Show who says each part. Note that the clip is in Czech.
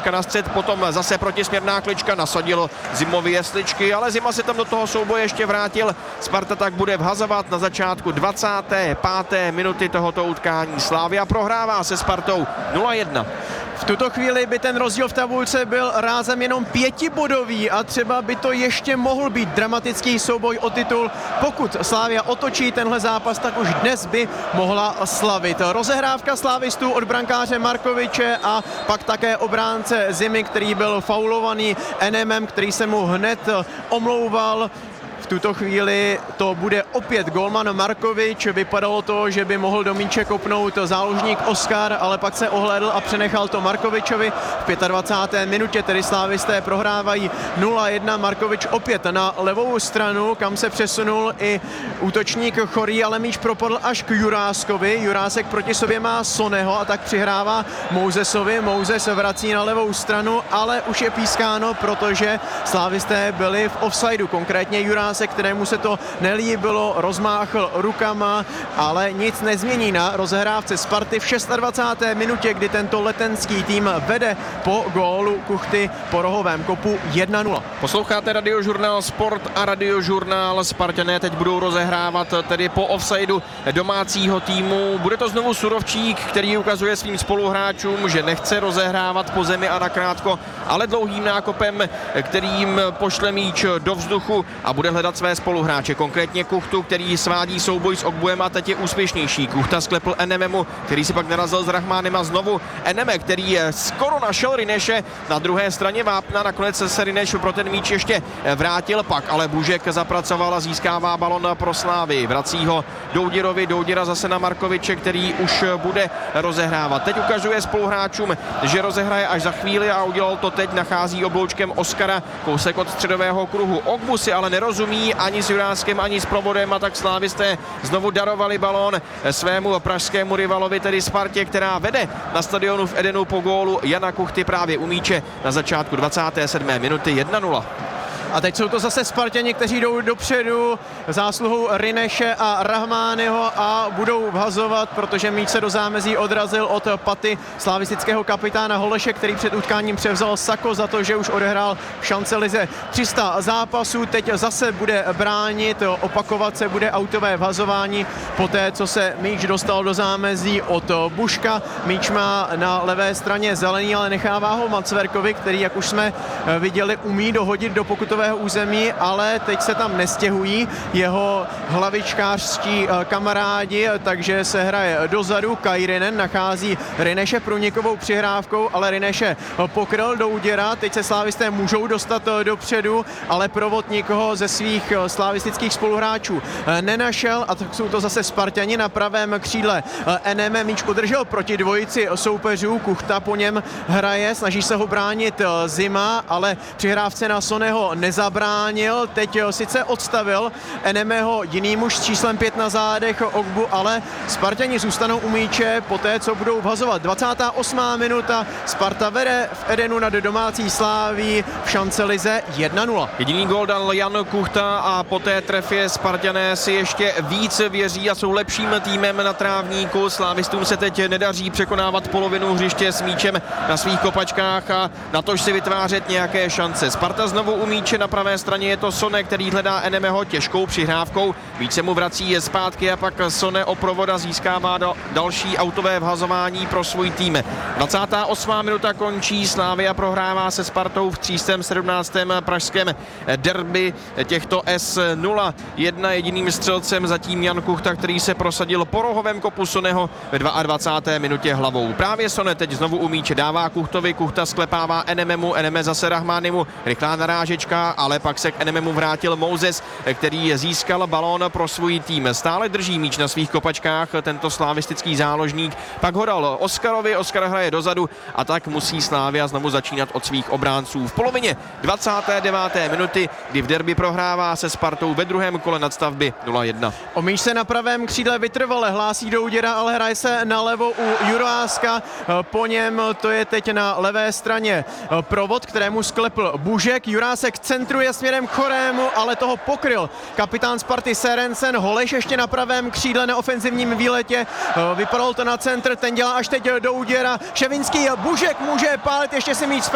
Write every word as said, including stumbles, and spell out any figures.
Speaker 1: Klička na střed, potom zase protisměrná Klička, nasadil Zimovi jesličky, ale Zima se tam do toho souboje ještě vrátil. Sparta tak bude vhazovat na začátku dvacáté páté minuty tohoto utkání. Slavia prohrává se Spartou nula jedna.
Speaker 2: V tuto chvíli by ten rozdíl v tabulce byl rázem jenom pětibodový a třeba by to ještě mohl být dramatický souboj o titul. Pokud Slavia otočí tenhle zápas, tak už dnes by mohla slavit. Rozehrávka slávistů od brankáře Markoviče a pak také obránce Zimy, který byl faulovaný N M M, který se mu hned omlouval. V tuto chvíli to bude opět golman Markovič. Vypadalo to, že by mohl do míče kopnout záložník Oskar, ale pak se ohlédl a přenechal to Markovičovi. V dvacáté páté minutě tedy slávisté prohrávají nula jedna. Markovič opět na levou stranu, kam se přesunul i útočník Chorý, ale míč propadl až k Juráskovi. Jurásek proti sobě má Soneho a tak přihrává Mouzesovi. Mouzes vrací na levou stranu, ale už je pískáno, protože slávisté byli v offsideu, konkrétně Jurásek, kterému se to nelíbilo, rozmáchl rukama, ale nic nezmění na rozehrávce Sparty v dvacáté šesté minutě, kdy tento letenský tým vede po gólu Kuchty po rohovém kopu jedna nula.
Speaker 1: Posloucháte Radiožurnál Sport a Radiožurnál. Spartané teď budou rozehrávat tedy po offsideu domácího týmu. Bude to znovu Surovčík, který ukazuje svým spoluhráčům, že nechce rozehrávat po zemi a nakrátko, ale dlouhým nákopem, kterým pošle míč do vzduchu a bude hledat své spoluhráče, konkrétně Kuchtu, který svádí souboj s Ogbuem a teď je úspěšnější. Kuchta sklepl Enememu, který si pak narazil s Rahmánem a znovu Eneme, který skoro našel Rineše na druhé straně vápna. Nakonec se Rineš pro ten míč ještě vrátil, pak ale Bužek zapracoval a získává balon pro Slávy. Vrací ho Doudirovi, Doudira zase na Markoviče, který už bude rozehrávat. Teď ukazuje spoluhráčům, že rozehraje až za chvíli a udělal to teď. Nachází obloučkem Oskara, kousek od středového kruhu. Ogbu si ale nerozumí ani s Juráskem, ani s Probodem, a tak slávisté znovu darovali balón svému pražskému rivalovi, tedy Spartě, která vede na stadionu v Edenu po gólu Jana Kuchty právě u míče na začátku dvacáté sedmé minuty jedna nula.
Speaker 2: A teď jsou to zase Spartěni, kteří jdou dopředu zásluhou Rineše a Rahmányho a budou vhazovat, protože míč se do zámezí odrazil od paty slavistického kapitána Holeše, který před utkáním převzal sako za to, že už odehrál v šancelize tři sta zápasů. Teď zase bude bránit, opakovat se bude autové vhazování poté, co se míč dostal do zámezí od Buška. Míč má na levé straně zelený, ale nechává ho Macverkovi, který, jak už jsme viděli, umí dohodit do pokutového území, ale teď se tam nestěhují jeho hlavičkářští kamarádi, takže se hraje dozadu. Kairinen nachází Rineše průnikovou přihrávkou, ale Rineše pokryl Douděra. Teď se slávisté můžou dostat dopředu, ale provod nikoho ze svých slavistických spoluhráčů nenašel, a tak jsou to zase Sparťani na pravém křídle. N M míč udržel proti dvojici soupeřů, Kuchta po něm hraje, snaží se ho bránit Zima, ale přihrávce na Soneho nezabránil, teď sice odstavil Enemého jiný muž s číslem pět na zádech Ogbu, ale Sparťani zůstanou u míče poté, co budou vhazovat. dvacátá osmá minuta, Sparta vede v Edenu nad domácí Sláví v šancelize jedna nula.
Speaker 1: Jediný gól dal Jan Kuchta a po té trefě Sparťané si ještě víc věří a jsou lepším týmem na trávníku. Slávistům se teď nedaří překonávat polovinu hřiště s míčem na svých kopačkách a natož si vytvářet nějaké šance. Sparta znovu u míče, na pravé straně je to Sone, který hledá Enemeho těžkou přihrávkou. Míč se mu vrací je zpátky a pak Sone oprovoda získává do další autové vhazování pro svůj tým. dvacátá osmá minuta končí, Slavia prohrává se Spartou v třístém sedmnáctém pražském derby těchto S nula jedna. Jediným střelcem zatím Jan Kuchta, který se prosadil po rohovém kopu Soneho ve dvacáté druhé minutě hlavou. Právě Sone teď znovu u míče dává Kuchtovi, Kuchta sklepává Enememu, Eneme zase Rahmánymu, rychlá narážečka, ale pak se k Enememu vrátil Mouzes, který získal balón pro svůj tým. Stále drží míč na svých kopačkách tento slavistický záložník, pak ho dal Oskarovi, Oskar hraje dozadu a tak musí Slavia znovu začínat od svých obránců. V polovině dvacáté deváté minuty, kdy v derby prohrává se Spartou ve druhém kole nadstavby nula jedna.
Speaker 2: O míč se na pravém křídle vytrvale hlásí Douděra, ale hraje se nalevo u Juráska. Po něm to je teď na levé straně provod, kterému sklepl Bužek. Jurásek centruje směrem k Chorému, ale toho pokryl kapitán Sparty Serensen. Holeš ještě na pravém křídle na ofenzivním výletě. Vypadalo to na centr, ten dělá až teď Douděra. Ševinský, Bužek může pálit, ještě si míč